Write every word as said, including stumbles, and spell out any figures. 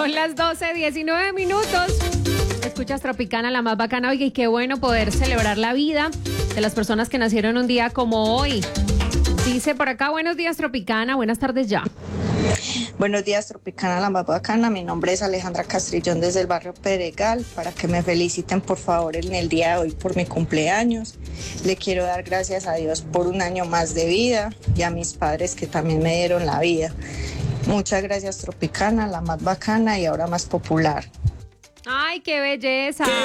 Son las doce, diecinueve minutos. Escuchas Tropicana, la más bacana. Oye, y qué bueno poder celebrar la vida de las personas que nacieron un día como hoy. Dice por acá, buenos días Tropicana, buenas tardes ya. Buenos días Tropicana, la más bacana. Mi nombre es Alejandra Castrillón desde el barrio Pedregal. Para que me feliciten por favor en el día de hoy por mi cumpleaños. Le quiero dar gracias a Dios por un año más de vida y a mis padres que también me dieron la vida. Muchas gracias Tropicana, la más bacana y ahora más popular. Ay, qué belleza.